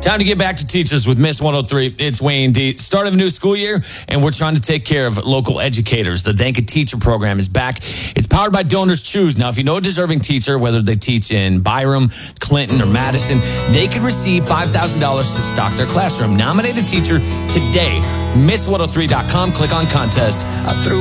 Time to get back to teachers with Miss 103. It's Wayne D. Start of a new school year, and we're trying to take care of local educators. The Thank a Teacher program is back. It's powered by Donors Choose. Now, if you know a deserving teacher, whether they teach in Byram, Clinton, or Madison, they could receive $5,000 to stock their classroom. Nominate a teacher today. Miss103.com. Click on contest.